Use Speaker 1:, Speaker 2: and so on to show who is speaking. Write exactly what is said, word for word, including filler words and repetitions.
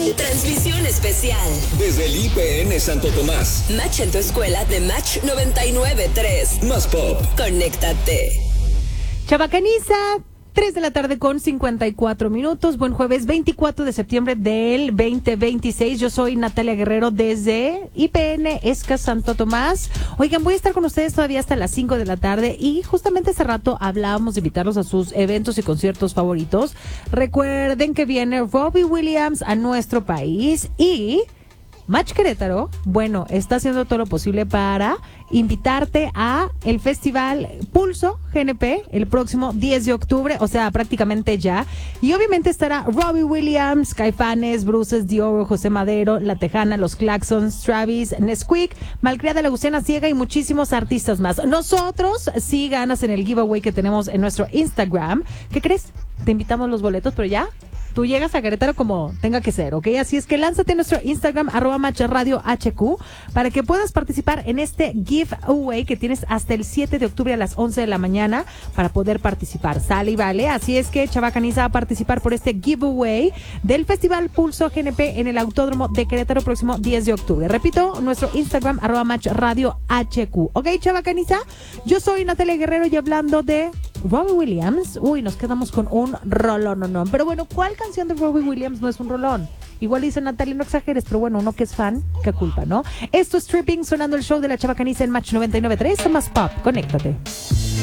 Speaker 1: Transmisión especial
Speaker 2: desde el I P N Santo Tomás.
Speaker 1: Match en tu escuela de Match noventa y nueve punto tres.
Speaker 2: Más pop.
Speaker 1: Conéctate.
Speaker 3: Chabacaniza, tres de la tarde con cincuenta y cuatro minutos. Buen jueves veinticuatro de septiembre del veinte veintiséis. Yo soy Natalia Guerrero desde I P N Esca Santo Tomás. Oigan, voy a estar con ustedes todavía hasta las cinco de la tarde y justamente hace rato hablábamos de invitarlos a sus eventos y conciertos favoritos. Recuerden que viene Robbie Williams a nuestro país y Match Querétaro, bueno, está haciendo todo lo posible para invitarte a el Festival Pulso G N P el próximo diez de octubre, o sea, prácticamente ya. Y obviamente estará Robbie Williams, Caifanes, Bruces, Dior, José Madero, La Tejana, Los Claxons, Travis, Nesquik, Malcriada, La Gustiana Ciega y muchísimos artistas más. Nosotros sí ganas en el giveaway que tenemos en nuestro Instagram. ¿Qué crees? Te invitamos los boletos, pero ya tú llegas a Querétaro como tenga que ser, ¿ok? Así es que lánzate a nuestro Instagram, arroba Match Radio H Q, para que puedas participar en este giveaway que tienes hasta el siete de octubre a las once de la mañana para poder participar. Sale y vale. Así es que Chabacaniza va a participar por este giveaway del Festival Pulso G N P en el Autódromo de Querétaro próximo diez de octubre. Repito, nuestro Instagram, arroba Match Radio H Q. ¿Ok, Chabacaniza? Yo soy Natalia Guerrero y hablando de Robbie Williams, uy, nos quedamos con un rolón, no, no. Pero bueno, ¿cuál canción de Robbie Williams no es un rolón? Igual dice Natalia, no exageres, pero bueno, uno que es fan, qué culpa, ¿no? Esto es Tripping, sonando el show de la Chabacaniza en Match noventa y nueve punto tres, más pop, conéctate.